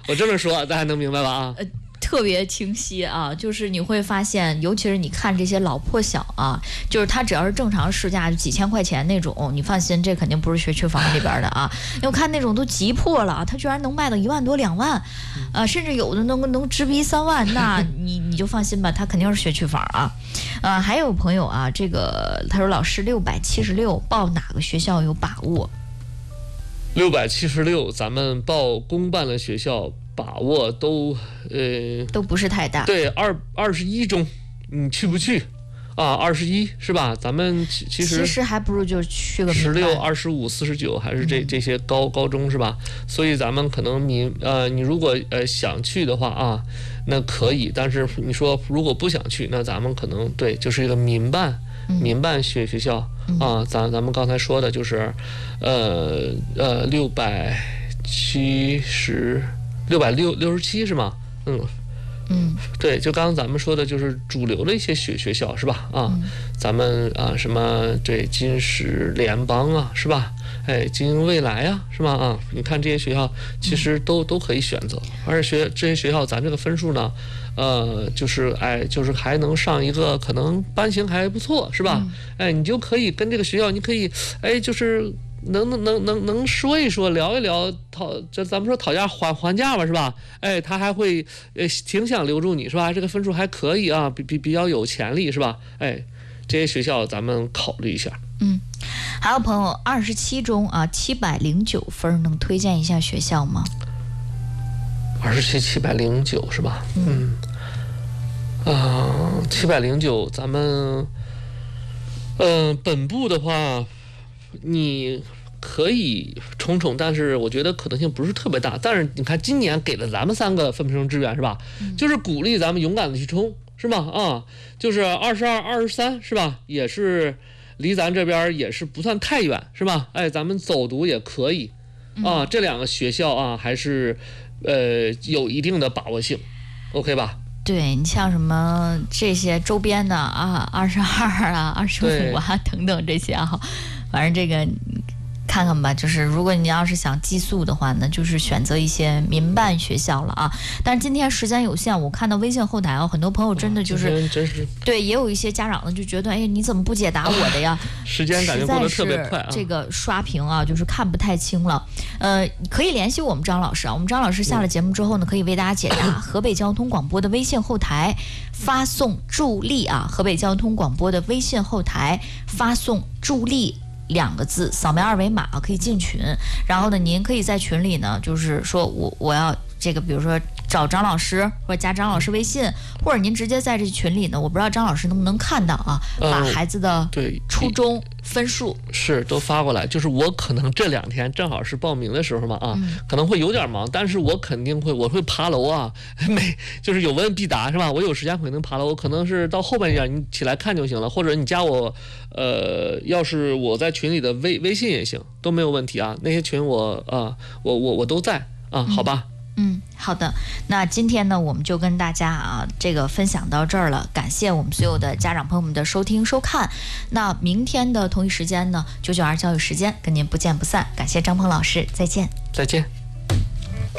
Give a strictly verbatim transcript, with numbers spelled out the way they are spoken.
我这么说，大家能明白吧？啊。 呃特别清晰啊，就是你会发现，尤其是你看这些老破小啊，就是它只要是正常市价就几千块钱那种，你放心，这肯定不是学区房里边的啊。因为我看那种都急破了，它居然能卖到一万多两万，呃，甚至有的能能直逼三万，那你你就放心吧，它肯定是学区房啊。呃，还有朋友啊，这个他说老师六百七十六报哪个学校有把握？ 六百七十六，咱们报公办的学校。把握都呃都不是太大， 对，二二十一中，你去不去啊？二十一是吧？咱们其其实其实还不如就去个十六、二十五、四十九，还是这这些高高中是吧？所以咱们可能你呃你如果呃想去的话啊，那可以，但是你说如果不想去，那咱们可能对就是一个民办。民办学学校啊，咱咱们刚才说的就是，呃呃六百七十。六百六六十七是吗？嗯嗯， 对，就刚刚咱们说的，就是主流的一些学学校是吧？啊，嗯、咱们啊什么对金石联邦啊是吧？哎，精英未来啊是吧？啊，你看这些学校其实都、嗯、都可以选择，而且学这些学校咱这个分数呢，呃，就是哎就是还能上一个可能班型还不错是吧？嗯、哎，你就可以跟这个学校，你可以哎就是。能能能能能说一说聊一聊讨这咱们说讨价还还价吧是吧？哎，他还会呃挺想留住你是吧？这个分数还可以啊，比比比较有潜力是吧？哎，这些学校咱们考虑一下。 嗯，还有朋友二十七中啊，七百零九分，能推荐一下学校吗？ 二十七七百零九是吧？嗯，啊七百零九，咱们嗯、呃、本部的话。你可以冲冲，但是我觉得可能性不是特别大。但是你看，今年给了咱们三个分配生志愿是吧？嗯、就是鼓励咱们勇敢的去冲，是吧？啊，就是二十二、二十三是吧？也是离咱这边也是不算太远，是吧？哎，咱们走读也可以啊。嗯、这两个学校啊，还是呃有一定的把握性 ，OK 吧？ 对你像什么这些周边的啊，二十二啊、二十五啊等等这些啊。反正这个看看吧，就是如果你要是想寄宿的话呢，就是选择一些民办学校了啊。但是今天时间有限，我看到微信后台啊，很多朋友真的就是真是对，也有一些家长呢就觉得，哎，你怎么不解答我的呀？ 时间感觉过得特别快啊。 这个刷屏啊，就是看不太清了。呃，可以联系我们张老师啊，我们张老师下了节目之后呢，可以为大家解答。河北交通广播的微信后台发送助力啊，河北交通广播的微信后台发送助力。两个字，扫描二维码可以进群。然后呢，您可以在群里呢，就是说我我要这个，比如说找张老师，或者加张老师微信，或者您直接在这群里呢，我不知道张老师能不能看到啊，把孩子的对初中分数、 呃、是都发过来。就是我可能这两天正好是报名的时候嘛啊，嗯、可能会有点忙，但是我肯定会，我会爬楼啊，每就是有问必答是吧？我有时间肯定爬楼，可能是到后半夜你起来看就行了，或者你加我，呃，要是我在群里的微微信也行，都没有问题啊。那些群我啊，我我我都在啊，好吧。 嗯嗯，好的。那今天呢，我们就跟大家啊这个分享到这儿了。感谢我们所有的家长朋友们的收听收看。那明天的同一时间呢，九九二教育时间跟您不见不散。感谢张鹏老师，再见。 再见。